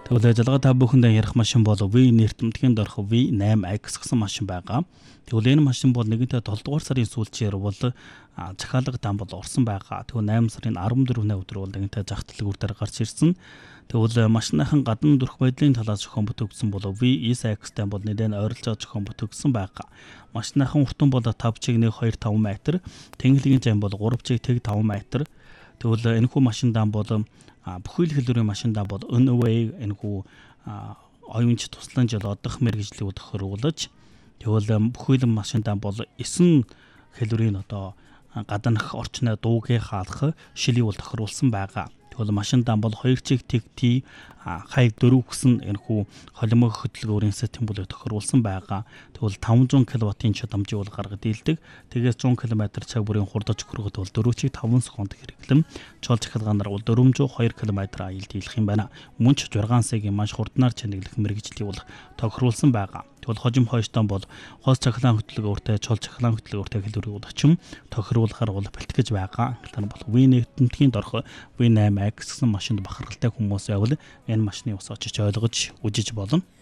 Тэгвэл ажиллагаа та бүхэндээ ярих машин бол V нэртэмтгэнд орох V8X гэсэн машин байгаа. Тэгвэл энэ машин бол нэгэнтээ 7 дугаар сарын сүүлчээр бол захиалга дан бол орсон байгаа. Тэгвэл 8 сарын 14-ний өдөр бол нэгэнтээ зах дэлгүүр дээр гарч ирсэн. Тэгвэл машиныхан гадна дүрх байдлын талаас зохион бүтэгдсэн бол V9X-тай бол нэлээд ойролцоо зохион бүтэгдсэн байгаа. Машиныхан уртан бол 5 чиг 1.25 м, тэнхлэгийн зам бол 3 чиг 1.5 м. Тэгвэл энэхүү машиндаа бол бүхэл хэлбэрийн машиндаа бол Unway энэхүү оюунч тусламж одох мэргэжлийг тохируулж тэгвэл бүхэл машиндаа бол 9 хэлбэрийн одоо гаднах орчны дуугийн хаалх шилийг бол тохируулсан байгаа. Тэгвэл машиндаа бол 2 чиг T хаяг 4 гэсэн энэхүү холимог хөдөлгөөрийн систем бол тохируулсан байгаа. Тэгвэл 500 кW-ийн чадамжийг бол гаргаж дийлдэг. Тэгээс 100 км/цаг бүрийн хурдаж хүргэхэд бол 4 чиг 5 секунд хэрэглэн чол захиалгаанаар бол 402 км аялал дийлэх юм байна. Мөн ч 6 сая-гийн маш хурднаар чанарлах мэргэжлийг бол тохируулсан байгаа. Тэгвэл хожим хойштон бол хос цахилгаан хөдөлгөөртэй чол цахилгаан хөдөлгөөртэй хэлбэрийг бол очим тохируулахаар бол бэлтгэж байгаа. Тэр нь бол V8-ийн дорх V8X гэсэн машинд бахархалтай хүмүүс байвал энэ машины ус очиж ойлгож үжиж болно.